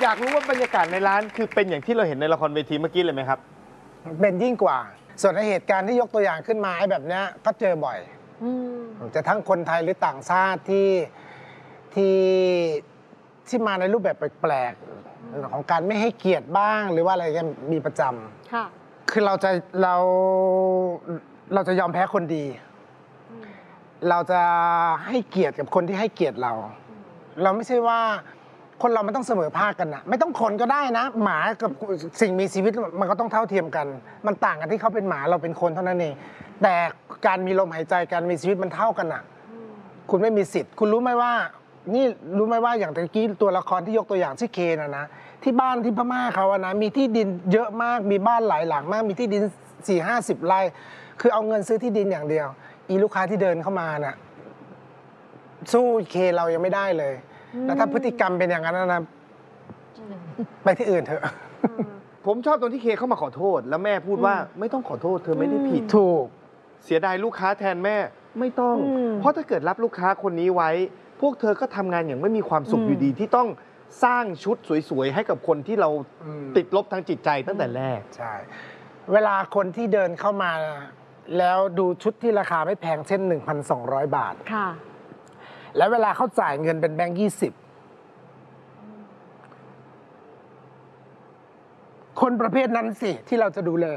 อยากรู้ว่าบรรยากาศในร้านคือเป็นอย่างที่เราเห็นในละครเวทีเมื่อกี้เลยไหมครับเป็นยิ่งกว่าส่วนในเหตุการณ์ที่ยกตัวอย่างขึ้นมาไอ้แบบนี้ก็เจอบ่อยจะทั้งคนไทยหรือต่างชาติที่มาในรูปแบบแปลกๆของการไม่ให้เกียรติบ้างหรือว่าอะไรกันมีประจำค่ะคือเราจะยอมแพ้คนดี เราจะให้เกียรติกับคนที่ให้เกียรติเราไม่ใช่ว่าคนเรามันต้องเสมอภาคกันนะไม่ต้องคนก็ได้นะหมากับสิ่งมีชีวิตมันก็ต้องเท่าเทียมกันมันต่างกันที่เขาเป็นหมาเราเป็นคนเท่านั้นเองแต่การมีลมหายใจการมีชีวิตมันเท่ากันอ่ะคุณไม่มีสิทธิ์คุณรู้ไหมว่าอย่างตะกี้ตัวละครที่ยกตัวอย่างชื่อเคนนะที่บ้านที่พม่าเขาอะนะมีที่ดินเยอะมากมีบ้านหลายหลังมากมีที่ดิน40-50 ไร่คือเอาเงินซื้อที่ดินอย่างเดียวอีลูกค้าที่เดินเข้ามาน่ะสู้เคเรายังไม่ได้เลยแล้วถ้าพฤติกรรมเป็นอย่างนั้นนะไปที่อื่นเถอะผมชอบตรงที่เคเข้ามาขอโทษแล้วแม่พูดว่าไม่ต้องขอโทษเธอไม่ได้ผิดถูกเสียดายลูกค้าแทนแม่ไม่ต้องเพราะถ้าเกิดรับลูกค้าคนนี้ไว้พวกเธอก็ทำงานอย่างไม่มีความสุขอยู่ดีที่ต้องสร้างชุดสวยๆให้กับคนที่เราติดลบทางจิตใจตั้งแต่แรกใช่เวลาคนที่เดินเข้ามาแล้วดูชุดที่ราคาไม่แพงเช่น 1,200 บาทค่ะแล้วเวลาเขาจ่ายเงินเป็นแบงค์20คนประเภทนั้นสิที่เราจะดูแล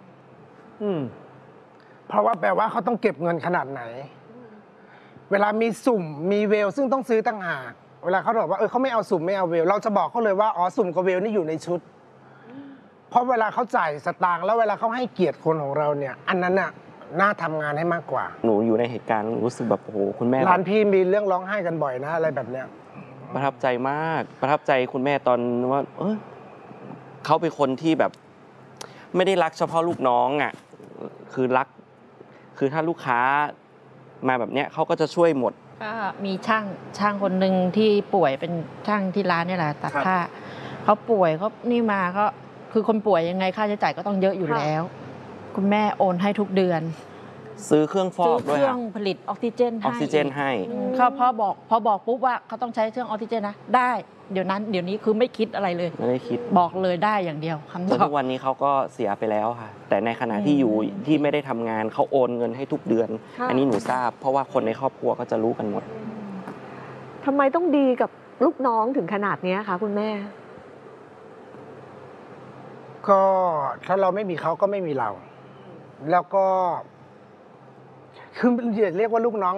เพราะว่าแปลว่าเขาต้องเก็บเงินขนาดไหนเวลามีสุ่มมีเวลซึ่งต้องซื้อต่างหากเวลาเขาบอกว่าเขาไม่เอาสุ่มไม่เอาเวลเราจะบอกเขาเลยว่าอ๋อสุ่มกับเวลนี่อยู่ในชุดเพราะเวลาเขาจ่ายสตางค์แล้วเวลาเขาให้เกียรติคนของเราเนี่ยอันนั้นน่ะน่าทำงานให้มากกว่าหนูอยู่ในเหตุการณ์รู้สึกแบบโอ้โหคุณแม่ร้านพี่มีเรื่องร้องไห้กันบ่อยนะอะไรแบบเนี้ยประทับใจมากประทับใจคุณแม่ตอนว่าเขาเป็นคนที่แบบไม่ได้รักเฉพาะลูกน้องอ่ะคือรักคือถ้าลูกค้ามาแบบเนี้ยเขาก็จะช่วยหมดก็มีช่างคนหนึ่งที่ป่วยเป็นช่างที่ร้านนี่แหละตัดผ้าเขาป่วยเขานี่มาก็คือคนป่วยยังไงค่าใช้จ่ายก็ต้องเยอะอยู่แล้วคุณแม่โอนให้ทุกเดือนซื้อเครื่องฟอกด้วยเครื่องผลิตออกซิเจนให้เขาพอบอกปุ๊บว่าเขาต้องใช้เครื่องออกซิเจนนะได้เดี๋ยวนี้คือไม่คิดอะไรเลยไม่ได้คิดบอกเลยได้อย่างเดียวคำตอบทุกวันนี้เขาก็เสียไปแล้วค่ะแต่ในขณะที่อยู่ที่ไม่ได้ทำงานเขาโอนเงินให้ทุกเดือนอันนี้หนูทราบเพราะว่าคนในครอบครัวก็จะรู้กันหมดทำไมต้องดีกับลูกน้องถึงขนาดนี้คะคุณแม่ก็ถ้าเราไม่มีเขาก็ไม่มีเราแล้วก็คือเรียกว่าลูกน้อง